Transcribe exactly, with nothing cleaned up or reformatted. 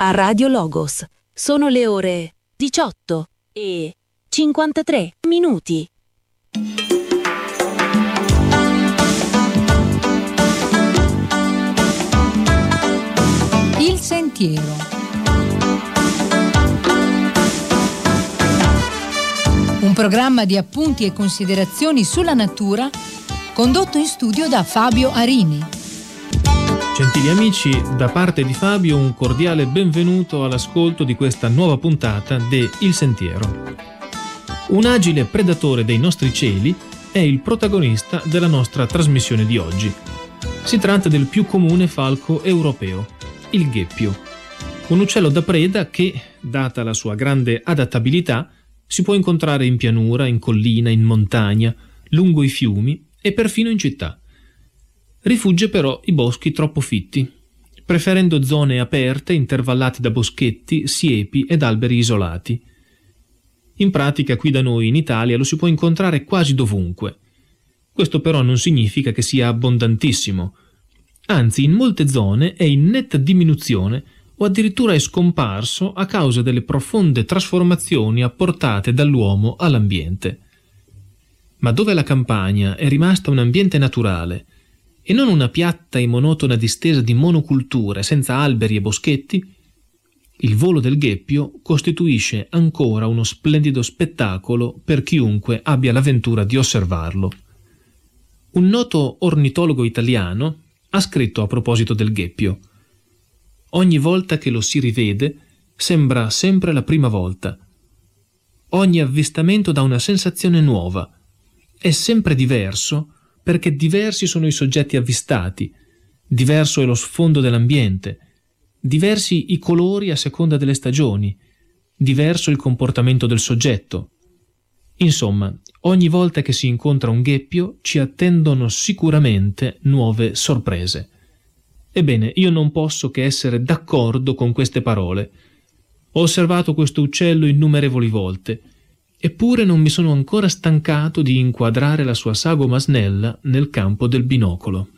a Radio Logos. Sono le ore diciotto e cinquantatré minuti. Il Sentiero. Un programma di appunti e considerazioni sulla natura condotto in studio da Fabio Arini. Gentili amici, da parte di Fabio un cordiale benvenuto all'ascolto di questa nuova puntata de Il Sentiero. Un agile predatore dei nostri cieli è il protagonista della nostra trasmissione di oggi. Si tratta del più comune falco europeo, il gheppio. Un uccello da preda che, data la sua grande adattabilità, si può incontrare in pianura, in collina, in montagna, lungo i fiumi e perfino in città. Rifugge però i boschi troppo fitti, preferendo zone aperte intervallate da boschetti, siepi ed alberi isolati. In pratica qui da noi in Italia lo si può incontrare quasi dovunque. Questo però non significa che sia abbondantissimo. Anzi, in molte zone è in netta diminuzione o addirittura è scomparso a causa delle profonde trasformazioni apportate dall'uomo all'ambiente. Ma dove la campagna è rimasta un ambiente naturale e non una piatta e monotona distesa di monoculture senza alberi e boschetti, il volo del gheppio costituisce ancora uno splendido spettacolo per chiunque abbia l'avventura di osservarlo. Un noto ornitologo italiano ha scritto a proposito del gheppio: ogni volta che lo si rivede sembra sempre la prima volta. Ogni avvistamento dà una sensazione nuova. È sempre diverso perché diversi sono i soggetti avvistati, diverso è lo sfondo dell'ambiente, diversi i colori a seconda delle stagioni, diverso il comportamento del soggetto. Insomma, ogni volta che si incontra un gheppio ci attendono sicuramente nuove sorprese. Ebbene, io non posso che essere d'accordo con queste parole. Ho osservato questo uccello innumerevoli volte, eppure non mi sono ancora stancato di inquadrare la sua sagoma snella nel campo del binocolo.